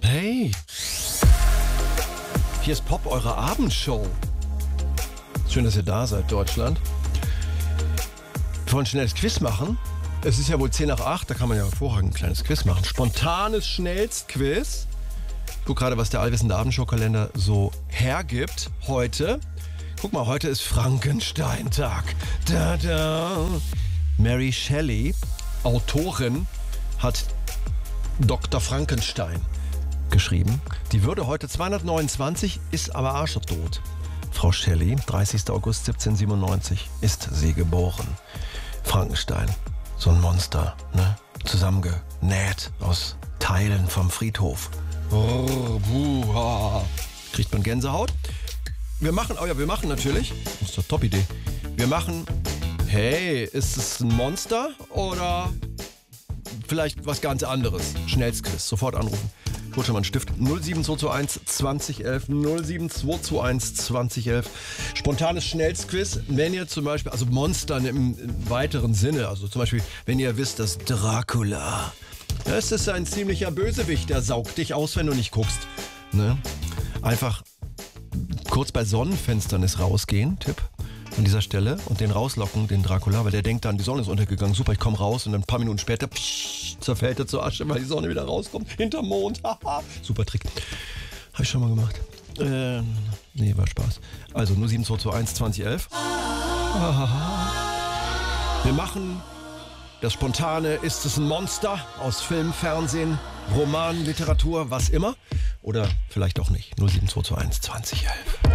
Hey, hier ist Pop, eure Abendshow. Schön, dass ihr da seid, Deutschland. Wir wollen ein schnelles Quiz machen. Es ist ja wohl 7:50, da kann man ja hervorragend ein kleines Quiz machen. Spontanes Schnellstquiz. Ich gucke gerade, was der allwissende Abendshow-Kalender so hergibt heute. Guck mal, heute ist Frankenstein-Tag. Da, da. Mary Shelley, Autorin, hat Dr. Frankenstein geschrieben. Die würde heute 229, ist aber arschetot. Frau Shelley, 30. August 1797, ist sie geboren. Frankenstein, so ein Monster, ne? Zusammengenäht aus Teilen vom Friedhof. Kriegt man Gänsehaut? Wir machen natürlich, das ist eine Top-Idee, wir machen, hey, ist es ein Monster oder vielleicht was ganz anderes? Schnellstquiz, sofort anrufen. Ich hol schon mal einen Stift. 07221 2011, 07221 2011. Spontanes Schnellstquiz, wenn ihr zum Beispiel, also Monster im weiteren Sinne, also zum Beispiel, wenn ihr wisst, dass Dracula, das ist ein ziemlicher Bösewicht, der saugt dich aus, wenn du nicht guckst. Ne? Einfach kurz bei Sonnenfinsternis rausgehen, Tipp an dieser Stelle, und den rauslocken, den Dracula, weil der denkt dann, die Sonne ist untergegangen, super, ich komme raus, und dann ein paar Minuten später zerfällt er zur Asche, weil die Sonne wieder rauskommt, hinterm Mond, haha, super Trick. Habe ich schon mal gemacht. Nee, war Spaß. Also 07221 2011. Wir machen das Spontane, ist es ein Monster aus Film, Fernsehen, Roman, Literatur, was immer, oder vielleicht auch nicht. 07221 2011.